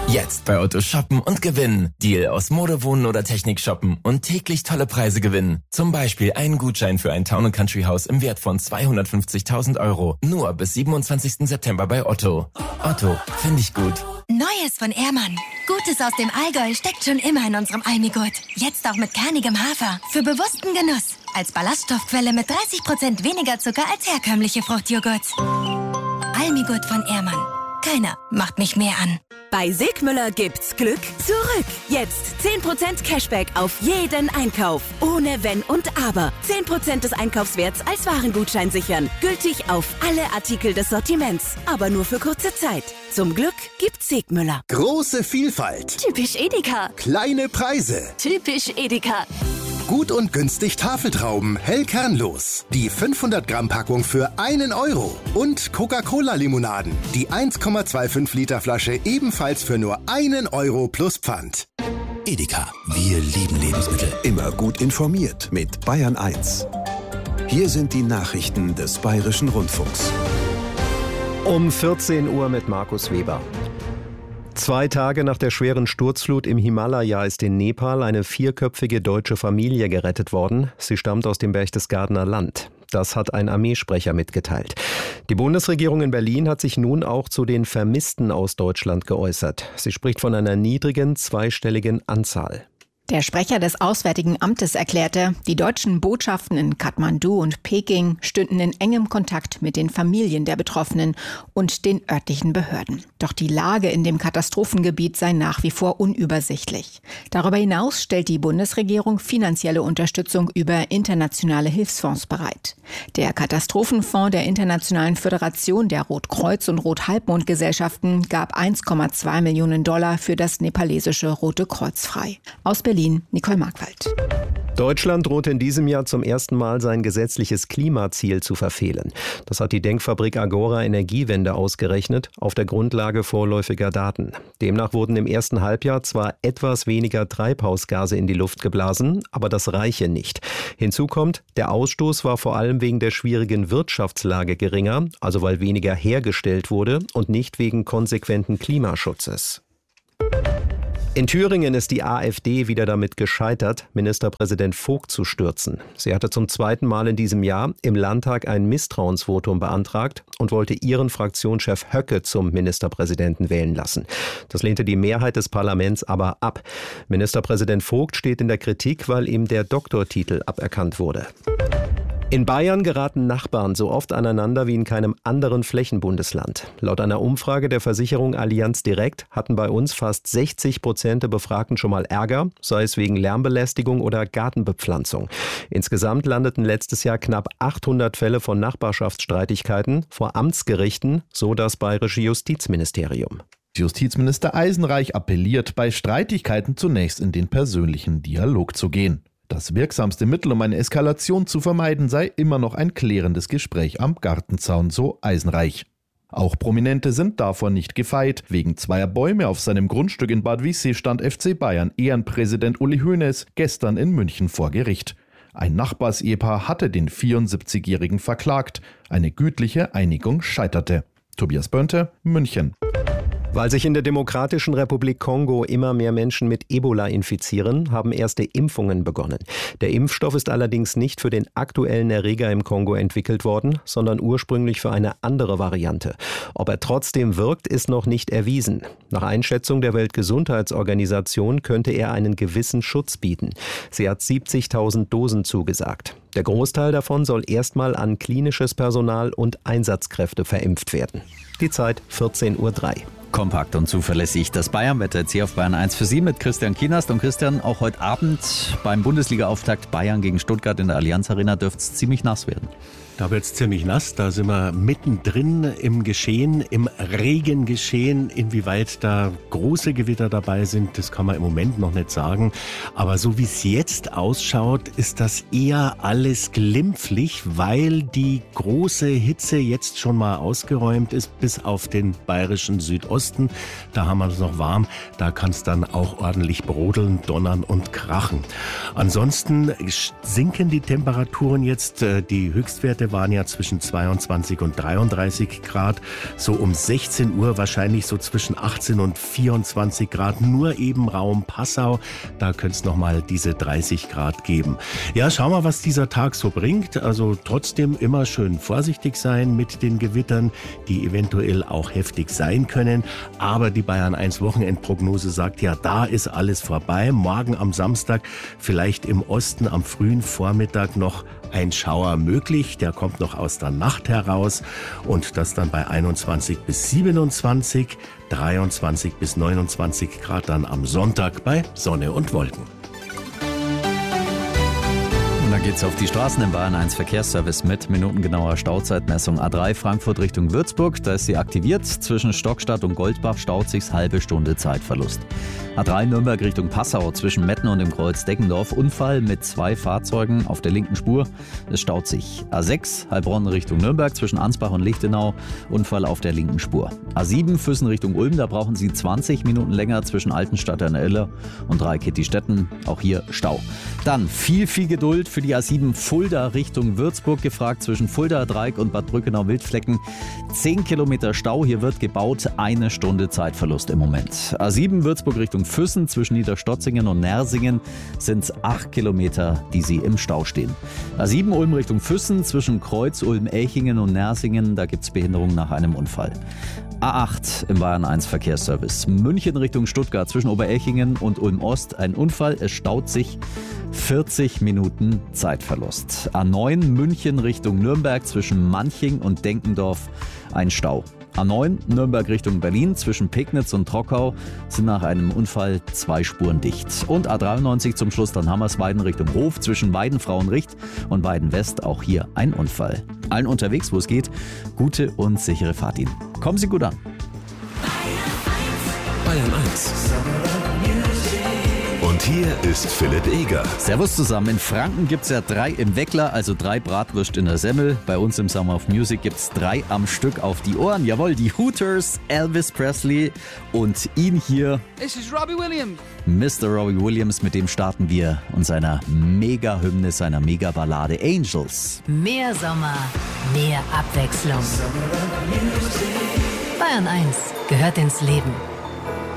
Jetzt bei Otto shoppen und gewinnen. Deal aus Mode, Wohnen oder Technik shoppen und täglich tolle Preise gewinnen. Zum Beispiel einen Gutschein für ein Town & Country Haus im Wert von 250.000 €. Nur bis 27. September bei Otto. Otto, finde ich gut. Neues von Ehrmann. Gutes aus dem Allgäu steckt schon immer in unserem Almigurt. Jetzt auch mit kernigem Hafer. Für bewussten Genuss. Als Ballaststoffquelle mit 30% weniger Zucker als herkömmliche Fruchtjoghurts. Almigurt von Ehrmann. Keiner macht mich mehr an. Bei Sigmüller gibt's Glück zurück. Jetzt 10% Cashback auf jeden Einkauf. Ohne Wenn und Aber. 10% des Einkaufswerts als Warengutschein sichern. Gültig auf alle Artikel des Sortiments. Aber nur für kurze Zeit. Zum Glück gibt's Sigmüller. Große Vielfalt. Typisch Edeka. Kleine Preise. Typisch Edeka. Gut und günstig Tafeltrauben, hell kernlos. Die 500 Gramm Packung für 1 €. Und Coca-Cola-Limonaden. Die 1,25 Liter Flasche ebenfalls für nur 1 € plus Pfand. Edeka. Wir lieben Lebensmittel. Immer gut informiert mit Bayern 1. Hier sind die Nachrichten des Bayerischen Rundfunks. Um 14 Uhr mit Markus Weber. 2 Tage nach der schweren Sturzflut im Himalaya ist in Nepal eine 4-köpfige deutsche Familie gerettet worden. Sie stammt aus dem Berchtesgadener Land. Das hat ein Armeesprecher mitgeteilt. Die Bundesregierung in Berlin hat sich nun auch zu den Vermissten aus Deutschland geäußert. Sie spricht von einer niedrigen, zweistelligen Anzahl. Der Sprecher des Auswärtigen Amtes erklärte, die deutschen Botschaften in Kathmandu und Peking stünden in engem Kontakt mit den Familien der Betroffenen und den örtlichen Behörden. Doch die Lage in dem Katastrophengebiet sei nach wie vor unübersichtlich. Darüber hinaus stellt die Bundesregierung finanzielle Unterstützung über internationale Hilfsfonds bereit. Der Katastrophenfonds der Internationalen Föderation der Rotkreuz- und Rothalbmondgesellschaften gab 1,2 Millionen $ für das nepalesische Rote Kreuz frei. Aus Berlin, Nicole Markwald. Deutschland droht in diesem Jahr zum ersten Mal sein gesetzliches Klimaziel zu verfehlen. Das hat die Denkfabrik Agora Energiewende ausgerechnet, auf der Grundlage vorläufiger Daten. Demnach wurden im ersten Halbjahr zwar etwas weniger Treibhausgase in die Luft geblasen, aber das reiche nicht. Hinzu kommt, der Ausstoß war vor allem wegen der schwierigen Wirtschaftslage geringer, also weil weniger hergestellt wurde und nicht wegen konsequenten Klimaschutzes. In Thüringen ist die AfD wieder damit gescheitert, Ministerpräsident Vogt zu stürzen. Sie hatte zum 2. Mal in diesem Jahr im Landtag ein Misstrauensvotum beantragt und wollte ihren Fraktionschef Höcke zum Ministerpräsidenten wählen lassen. Das lehnte die Mehrheit des Parlaments aber ab. Ministerpräsident Vogt steht in der Kritik, weil ihm der Doktortitel aberkannt wurde. In Bayern geraten Nachbarn so oft aneinander wie in keinem anderen Flächenbundesland. Laut einer Umfrage der Versicherung Allianz Direkt hatten bei uns fast 60% der Befragten schon mal Ärger, sei es wegen Lärmbelästigung oder Gartenbepflanzung. Insgesamt landeten letztes Jahr knapp 800 Fälle von Nachbarschaftsstreitigkeiten vor Amtsgerichten, so das bayerische Justizministerium. Justizminister Eisenreich appelliert, bei Streitigkeiten zunächst in den persönlichen Dialog zu gehen. Das wirksamste Mittel, um eine Eskalation zu vermeiden, sei immer noch ein klärendes Gespräch am Gartenzaun, so Eisenreich. Auch Prominente sind davor nicht gefeit. Wegen 2 Bäume auf seinem Grundstück in Bad Wiessee stand FC Bayern Ehrenpräsident Uli Hoeneß gestern in München vor Gericht. Ein Nachbarsehepaar hatte den 74-Jährigen verklagt. Eine gütliche Einigung scheiterte. Tobias Bönte, München. Weil sich in der Demokratischen Republik Kongo immer mehr Menschen mit Ebola infizieren, haben erste Impfungen begonnen. Der Impfstoff ist allerdings nicht für den aktuellen Erreger im Kongo entwickelt worden, sondern ursprünglich für eine andere Variante. Ob er trotzdem wirkt, ist noch nicht erwiesen. Nach Einschätzung der Weltgesundheitsorganisation könnte er einen gewissen Schutz bieten. Sie hat 70.000 Dosen zugesagt. Der Großteil davon soll erstmal an klinisches Personal und Einsatzkräfte verimpft werden. Die Zeit 14:03 Uhr. Kompakt und zuverlässig. Das Bayern-Wetter jetzt hier auf Bayern 1 für Sie mit Christian Kienast. Und Christian, auch heute Abend beim Bundesliga-Auftakt Bayern gegen Stuttgart in der Allianz Arena dürfte es ziemlich nass werden. Da wird es ziemlich nass, da sind wir mittendrin im Geschehen, im Regengeschehen. Inwieweit da große Gewitter dabei sind, das kann man im Moment noch nicht sagen. Aber so wie es jetzt ausschaut, ist das eher alles glimpflich, weil die große Hitze jetzt schon mal ausgeräumt ist, bis auf den bayerischen Südosten. Da haben wir es noch warm, da kann es dann auch ordentlich brodeln, donnern und krachen. Ansonsten sinken die Temperaturen jetzt, die Höchstwerte Werte waren ja zwischen 22 und 33 Grad. So um 16 Uhr wahrscheinlich so zwischen 18 und 24 Grad. Nur eben Raum Passau. Da könnte es nochmal diese 30 Grad geben. Ja, schauen wir, was dieser Tag so bringt. Also trotzdem immer schön vorsichtig sein mit den Gewittern, die eventuell auch heftig sein können. Aber die Bayern 1 Wochenendprognose sagt ja, da ist alles vorbei. Morgen am Samstag vielleicht im Osten am frühen Vormittag noch ein Schauer möglich. Der kommt noch aus der Nacht heraus und das dann bei 21 bis 27, 23 bis 29 Grad dann am Sonntag bei Sonne und Wolken. Und dann geht's auf die Straßen im Bayern 1 Verkehrsservice mit minutengenauer Stauzeitmessung. A3 Frankfurt Richtung Würzburg, da ist sie aktiviert. Zwischen Stockstadt und Goldbach staut sich's halbe Stunde Zeitverlust. A3 Nürnberg Richtung Passau zwischen Metten und dem Kreuz Deggendorf. Unfall mit 2 Fahrzeugen auf der linken Spur. Es staut sich. A6 Heilbronn Richtung Nürnberg zwischen Ansbach und Lichtenau. Unfall auf der linken Spur. A7 Füssen Richtung Ulm, da brauchen Sie 20 Minuten länger zwischen Altenstadt an der Iller und Dreikitti-Stetten. Auch hier Stau. Dann viel Geduld für die A7 Fulda Richtung Würzburg gefragt zwischen Fulda, Dreieck und Bad Brückenau-Wildflecken. 10 Kilometer Stau, hier wird gebaut, 1 Stunde Zeitverlust im Moment. A7 Würzburg Richtung Füssen zwischen Niederstotzingen und Nersingen sind es 8 Kilometer, die Sie im Stau stehen. A7 Ulm Richtung Füssen zwischen Kreuz, Ulm, Elchingen und Nersingen, da gibt es Behinderung nach einem Unfall. A8 im Bayern 1 Verkehrsservice. München Richtung Stuttgart zwischen Oberelchingen und Ulm Ost ein Unfall. Es staut sich 40 Minuten Zeitverlust. A9 München Richtung Nürnberg zwischen Manching und Denkendorf ein Stau. A9 Nürnberg Richtung Berlin zwischen Pegnitz und Trockau sind nach einem Unfall 2 Spuren dicht. Und A93 zum Schluss dann Hammersweiden Richtung Hof zwischen Weidenfrauenricht und Weidenwest, auch hier ein Unfall. Allen unterwegs, wo es geht, gute und sichere Fahrt Ihnen. Kommen Sie gut an. Bayern 1. Und hier ist Philipp Eger. Servus zusammen. In Franken gibt es ja 3 im Weckler, also 3 Bratwürst in der Semmel. Bei uns im Summer of Music gibt es 3 am Stück auf die Ohren. Jawohl, die Hooters, Elvis Presley und ihn hier. This is Robbie Williams. Mr. Robbie Williams, mit dem starten wir und seiner Mega-Hymne, seiner Mega-Ballade Angels. Mehr Sommer, mehr Abwechslung. Bayern 1 gehört ins Leben.